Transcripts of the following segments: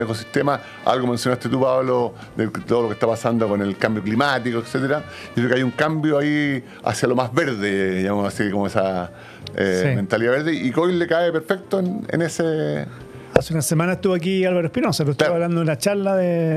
ecosistema. Algo mencionaste tú, Pablo, de todo lo que está pasando con el cambio climático, etcétera. Yo creo que hay un cambio ahí hacia lo más verde, digamos así, como esa mentalidad verde, y Coil le cae perfecto en ese... Hace una semana estuvo aquí Álvaro Espinosa, pero estaba hablando de una charla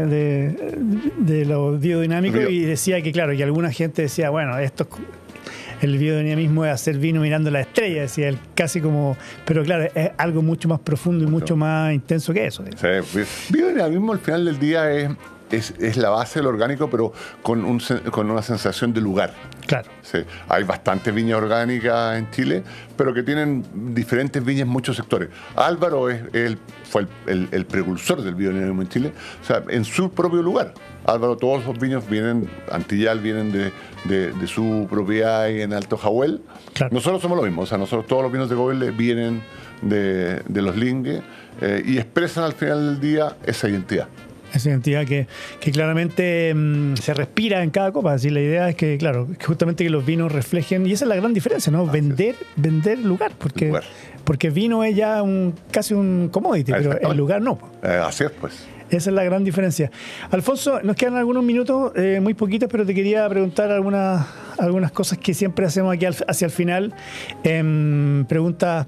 de lo biodinámico y decía que, claro, que alguna gente decía, bueno, el biodinamismo es hacer vino mirando las estrellas, decía él, casi como... Pero claro, es algo mucho más profundo y mucho más intenso que eso. Sí, biodinamismo al final del día es la base del orgánico, pero con una sensación de lugar. Claro. Sí. Hay bastantes viñas orgánicas en Chile, pero que tienen diferentes viñas en muchos sectores. Álvaro fue el precursor del biodinamismo en Chile, o sea, en su propio lugar. Álvaro, todos los vinos Antillal vienen de su propiedad en Alto Jahuel. Claro. Nosotros somos lo mismo, o sea, nosotros todos los vinos de Covel vienen de los Lingue y expresan al final del día esa identidad. Esa identidad que claramente se respira en cada copa. Así, la idea es que, claro, justamente que los vinos reflejen, y esa es la gran diferencia, ¿no? Vender lugar, porque vino es ya casi un commodity, pero el lugar no. Así es, pues. Esa es la gran diferencia. Alfonso, nos quedan algunos minutos, muy poquitos, pero te quería preguntar algunas cosas que siempre hacemos aquí hacia el final. Preguntas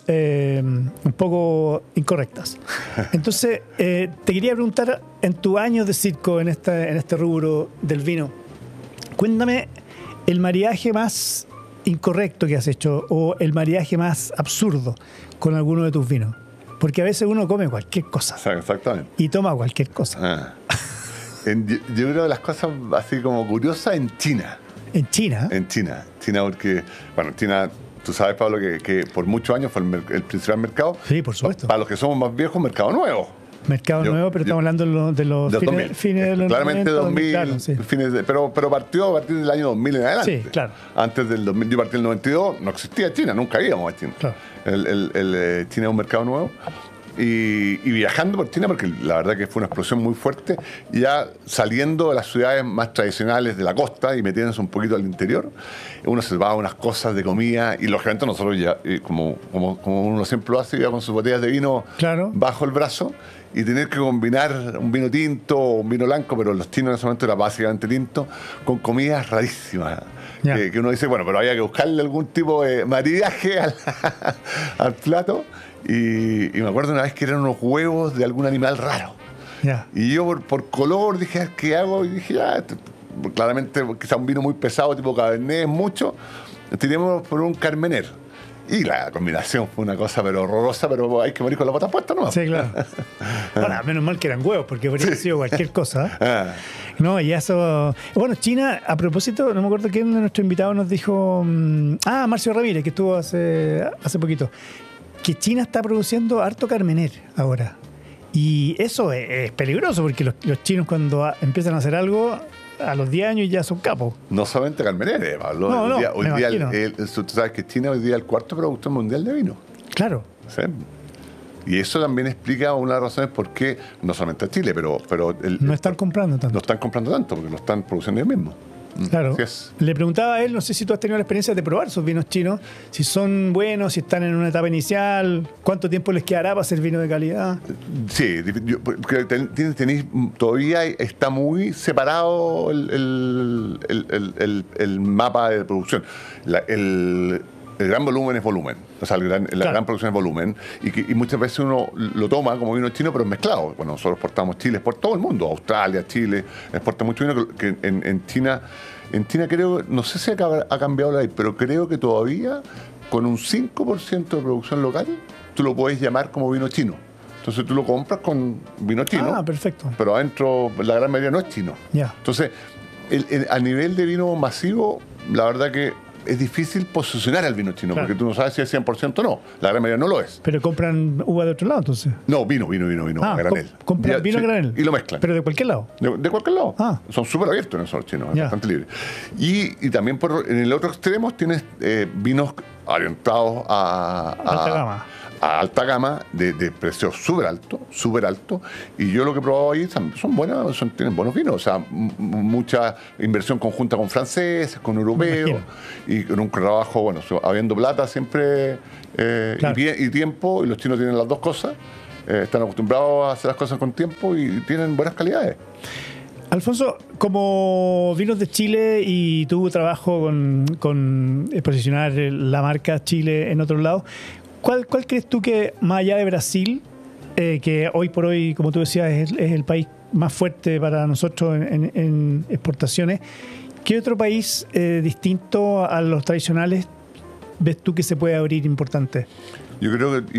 un poco incorrectas. Entonces, te quería preguntar, en tu año de circo, en este rubro del vino, cuéntame el maridaje más incorrecto que has hecho o el maridaje más absurdo con alguno de tus vinos. Porque a veces uno come cualquier cosa. Exactamente. Y toma cualquier cosa. Yo creo que las cosas así como curiosas en China. ¿En China? En China. China porque, bueno, China... Tú sabes, Pablo, que por muchos años fue el principal mercado. Sí, por supuesto. Para los que somos más viejos, mercado nuevo. Mercado nuevo, pero estamos hablando de los fines de los 90. Claramente 2000, claro, sí. pero partió a partir del año 2000 en adelante. Sí, claro. Antes del 2000, yo partí en el 92, no existía China, nunca íbamos a China. Claro. China es un mercado nuevo. Y viajando por China, porque la verdad que fue una explosión muy fuerte, ya saliendo de las ciudades más tradicionales de la costa y metiéndose un poquito al interior, uno se va a unas cosas de comida y lógicamente nosotros ya, como uno siempre lo hace, iba con sus botellas de vino bajo el brazo y tener que combinar un vino tinto o un vino blanco, pero los chinos en ese momento era básicamente tinto, con comidas rarísimas. Que uno dice, bueno, pero había que buscarle algún tipo de maridaje al plato. Y me acuerdo una vez que eran unos huevos de algún animal raro. Y yo por color dije, ¿qué hago? Y dije, claramente quizá un vino muy pesado, tipo Cabernet, es mucho. Tiremos por un Carmener. Y la combinación fue una cosa pero horrorosa, pero hay que morir con la bota puesta, ¿no? Sí, claro. Ahora, menos mal que eran huevos, porque habría sido cualquier cosa. No, y eso... Bueno, China, a propósito, no me acuerdo quién de nuestros invitados nos dijo... Marcio Ramírez, que estuvo hace poquito. Que China está produciendo harto Carmener ahora. Y eso es peligroso, porque los chinos cuando empiezan a hacer algo, a los 10 años ya son capos. No solamente Carmener, Pablo. Hoy día tú sabes que China hoy día es el cuarto productor mundial de vino. Claro. ¿Sí? Y eso también explica una de las razones por qué, no solamente a Chile, pero no están comprando tanto. No están comprando tanto, porque lo están produciendo ellos mismos. Claro. Le preguntaba a él, no sé si tú has tenido la experiencia de probar esos vinos chinos, si son buenos, si están en una etapa inicial, cuánto tiempo les quedará para hacer vino de calidad. Sí, todavía está muy separado el mapa de producción. El gran volumen es volumen, o sea, la gran producción es volumen, y muchas veces uno lo toma como vino chino, pero es mezclado. Bueno, nosotros exportamos Chile por todo el mundo, Australia, Chile, exporta mucho vino que en China creo, no sé si ha cambiado la ley, pero creo que todavía con un 5% de producción local, tú lo puedes llamar como vino chino. Entonces tú lo compras con vino chino, perfecto. Pero adentro la gran mayoría no es chino. Entonces, a nivel de vino masivo, la verdad que es difícil posicionar al vino chino, porque tú no sabes si es 100% o no. La gran mayoría no lo es. ¿Pero compran uva de otro lado, entonces? No, vino a granel. ¿Compran vino a granel? Y lo mezclan. ¿Pero de cualquier lado? De cualquier lado. Son súper abiertos en esos chinos, bastante libres. Y también en el otro extremo tienes vinos orientados a alta gama de precios súper alto, y yo lo que he probado ahí son buenas, tienen buenos vinos, o sea, mucha inversión conjunta con franceses, con europeos, y con un trabajo, bueno, habiendo plata siempre y tiempo, y los chinos tienen las dos cosas, están acostumbrados a hacer las cosas con tiempo y tienen buenas calidades. Alfonso, como Vinos de Chile y tu trabajo con posicionar la marca Chile en otros lados, ¿cuál crees tú que, más allá de Brasil, que hoy por hoy, como tú decías, es el país más fuerte para nosotros en exportaciones, qué otro país distinto a los tradicionales ves tú que se puede abrir importante? Yo creo que,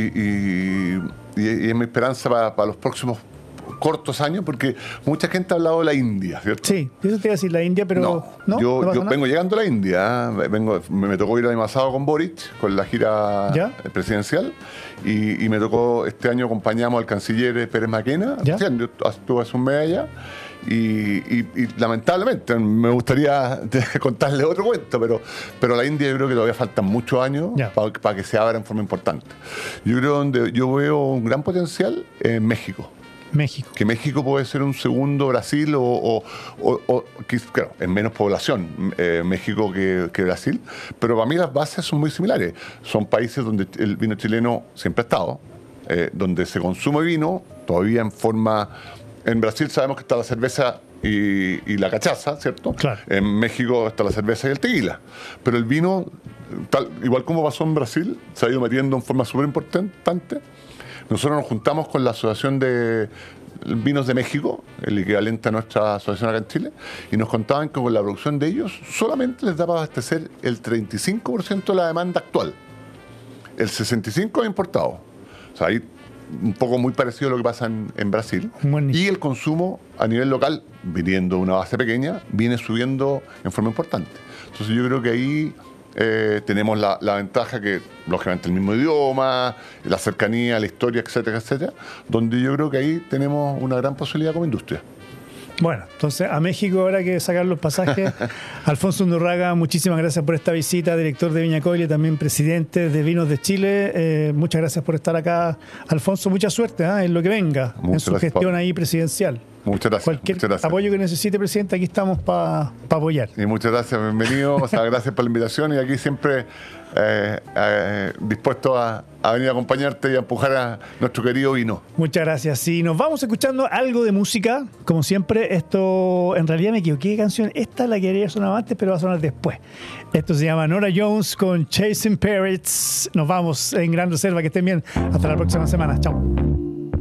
y es mi esperanza para los próximos cortos años, porque mucha gente ha hablado de la India, ¿cierto? Sí, eso te iba a decir la India, pero no, yo vengo llegando a la India, me tocó ir el año pasado con Boric, con la gira presidencial, y me tocó, este año acompañamos al canciller Pérez Maquena, yo estuve hace un mes allá, y lamentablemente me gustaría contarle otro cuento, pero la India yo creo que todavía faltan muchos años para que se abra en forma importante. Yo creo donde yo veo un gran potencial en México. Que México puede ser un segundo Brasil o claro, en menos población México que Brasil, pero para mí las bases son muy similares. Son países donde el vino chileno siempre ha estado, donde se consume vino todavía en forma... En Brasil sabemos que está la cerveza y la cachaza, ¿cierto? Claro. En México está la cerveza y el tequila, pero el vino, igual como pasó en Brasil, se ha ido metiendo en forma súper importante. Nosotros nos juntamos con la Asociación de Vinos de México, el equivalente a nuestra asociación acá en Chile, y nos contaban que con la producción de ellos solamente les daba para abastecer el 35% de la demanda actual. El 65% es importado. O sea, ahí un poco muy parecido a lo que pasa en Brasil. Buenísimo. Y el consumo a nivel local, viniendo de una base pequeña, viene subiendo en forma importante. Entonces yo creo que ahí... tenemos la ventaja que, lógicamente, el mismo idioma, la cercanía, la historia, etcétera, etcétera, donde yo creo que ahí tenemos una gran posibilidad como industria. Bueno, entonces a México habrá que sacar los pasajes. Alfonso Undurraga, muchísimas gracias por esta visita, director de Viña Coyle, también presidente de Vinos de Chile. Muchas gracias por estar acá, Alfonso. Mucha suerte en lo que venga, en su gestión ahí presidencial. Muchas gracias. Cualquier apoyo que necesite, presidente, aquí estamos para apoyar. Y muchas gracias, bienvenido. Gracias por la invitación y aquí siempre dispuesto a venir a acompañarte y a empujar a nuestro querido vino. Muchas gracias. Y nos vamos escuchando algo de música. Como siempre, esto, en realidad me equivoqué de canción. Esta la quería sonar antes, pero va a sonar después. Esto se llama Norah Jones con Chasing Parrots. Nos vamos en Gran Reserva. Que estén bien. Hasta la próxima semana. Chao.